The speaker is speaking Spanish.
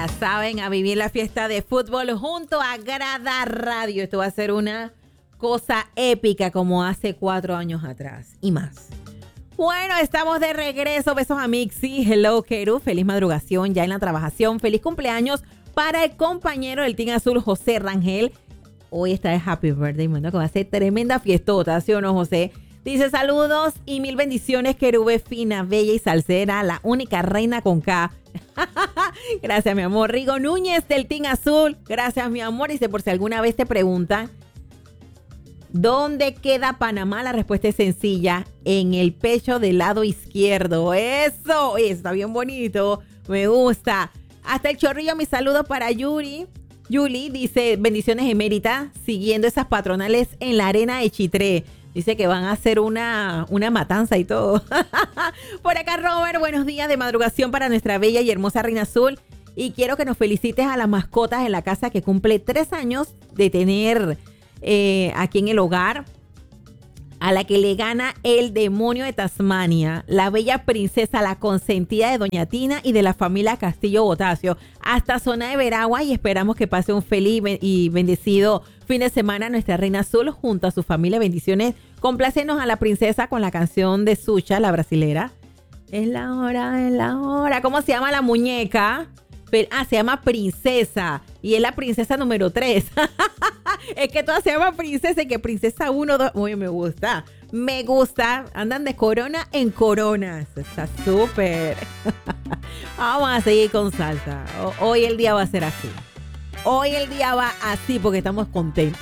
saben, a vivir la fiesta de fútbol junto a Grada Radio. Esto va a ser una cosa épica como hace 4 años atrás y más. Bueno, estamos de regreso. Besos a Mixi. Hello, Keru. Feliz madrugación ya en la trabajación. Feliz cumpleaños para el compañero del Team Azul, José Rangel. Hoy está de Happy Birthday, bueno, que va a ser tremenda fiestota, ¿sí o no, José? Dice saludos y mil bendiciones, querube fina, bella y salsera, la única reina con K. Gracias, mi amor. Rigo Núñez del Team Azul. Gracias, mi amor. Dice, por si alguna vez te preguntan, ¿dónde queda Panamá? La respuesta es sencilla, en el pecho del lado izquierdo. Eso está bien bonito, me gusta. Hasta el Chorrillo, mis saludos para Yuri. Yuli dice, bendiciones emérita, siguiendo esas patronales en la arena de Chitré. Dice que van a hacer una matanza y todo. Por acá, Robert, buenos días de madrugación para nuestra bella y hermosa Reina Azul. Y quiero que nos felicites a las mascotas en la casa que cumple 3 años de tener aquí en el hogar. A la que le gana el demonio de Tasmania, la bella princesa, la consentida de Doña Tina y de la familia Castillo Botacio, hasta zona de Veragua, y esperamos que pase un feliz y bendecido fin de semana nuestra Reina Azul junto a su familia. Bendiciones. Complácenos a la princesa con la canción de Sucha, la brasilera. Es la hora, es la hora. ¿Cómo se llama la muñeca? Se llama Princesa. Y es la princesa número 3. Es que todas se llaman princesa y que princesa 1, 2. Uy, me gusta. Me gusta. Andan de corona en coronas. Está súper. Vamos a seguir con salsa. Hoy el día va a ser así. Hoy el día va así porque estamos contentos.